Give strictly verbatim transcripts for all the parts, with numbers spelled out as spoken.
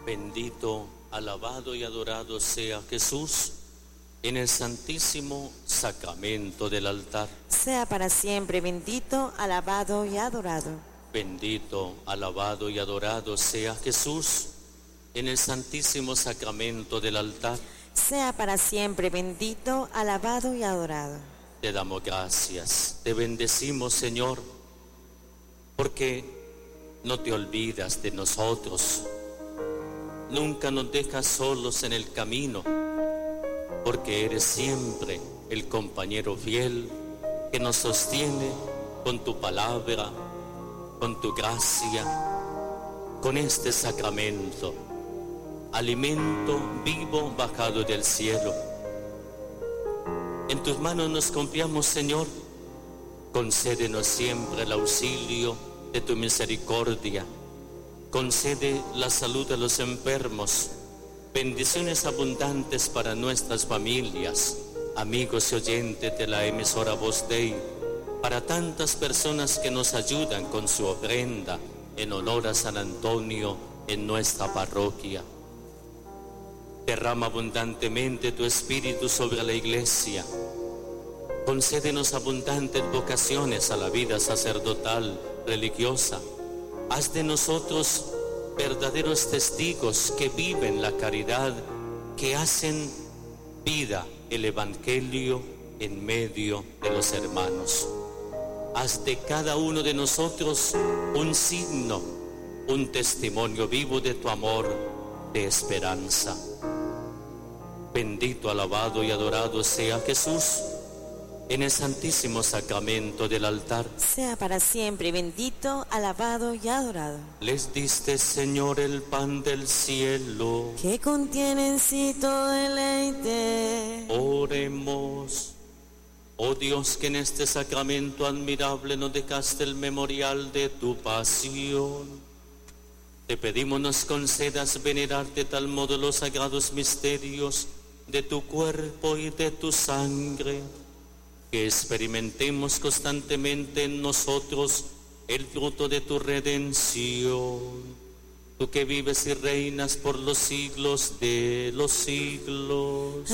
Bendito, alabado y adorado sea Jesús en el santísimo sacramento del altar. Sea para siempre bendito, alabado y adorado. Bendito, alabado y adorado sea Jesús en el santísimo sacramento del altar. Sea para siempre bendito, alabado y adorado. Te damos gracias, te bendecimos, Señor, porque no te olvidas de nosotros. Nunca nos dejas solos en el camino, porque eres siempre el compañero fiel que nos sostiene con tu palabra, con tu gracia, con este sacramento, alimento vivo bajado del cielo. En tus manos nos confiamos, Señor. Concédenos siempre el auxilio de tu misericordia. Concede la salud a los enfermos, bendiciones abundantes para nuestras familias, amigos y oyentes de la emisora Voz Dei, para tantas personas que nos ayudan con su ofrenda en honor a San Antonio en nuestra parroquia. Derrama abundantemente tu Espíritu sobre la Iglesia. Concédenos abundantes vocaciones a la vida sacerdotal, religiosa. Haz de nosotros verdaderos testigos que viven la caridad, que hacen vida el Evangelio en medio de los hermanos. Haz de cada uno de nosotros un signo, un testimonio vivo de tu amor, de esperanza. Bendito, alabado y adorado sea Jesús en el santísimo sacramento del altar. Sea para siempre bendito, alabado y adorado. Les diste, Señor, el pan del cielo, que contiene en sí todo deleite. Oremos. Oh Dios, que en este sacramento admirable nos dejaste el memorial de tu pasión, te pedimos nos concedas venerar de tal modo los sagrados misterios de tu cuerpo y de tu sangre, que experimentemos constantemente en nosotros el fruto de tu redención. Tú que vives y reinas por los siglos de los siglos.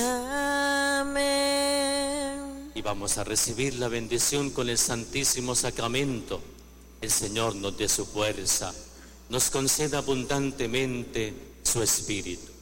Amén. Y vamos a recibir la bendición con el santísimo sacramento. El Señor nos dé su fuerza, nos conceda abundantemente su Espíritu.